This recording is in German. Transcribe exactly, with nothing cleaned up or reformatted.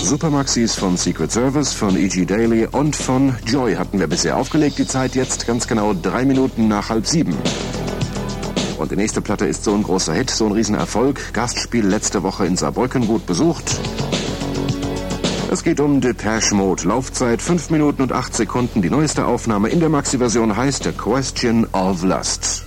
Supermaxis von Secret Service, von E G Daily und von Joy hatten wir bisher aufgelegt. Die Zeit jetzt ganz genau drei Minuten nach halb sieben. Und die nächste Platte ist so ein großer Hit, so ein Riesenerfolg. Gastspiel letzte Woche in Saarbrücken, gut besucht. Es geht um Depeche Mode. Laufzeit fünf Minuten und acht Sekunden. Die neueste Aufnahme in der Maxi-Version heißt A Question of Lust.